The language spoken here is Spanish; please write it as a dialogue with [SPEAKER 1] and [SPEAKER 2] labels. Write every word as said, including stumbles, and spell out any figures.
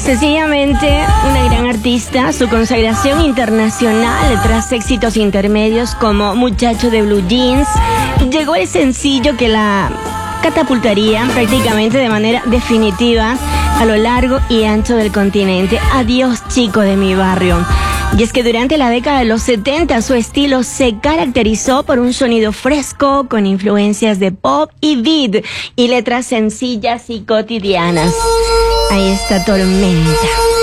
[SPEAKER 1] Sencillamente, una gran artista, su consagración internacional tras éxitos intermedios como Muchacho de Blue Jeans, llegó el sencillo que la catapultaría prácticamente de manera definitiva a lo largo y ancho del continente. Adiós, chico de mi barrio. Y es que durante la década de los setenta su estilo se caracterizó por un sonido fresco con influencias de pop y beat y letras sencillas y cotidianas. Ahí está Tormenta.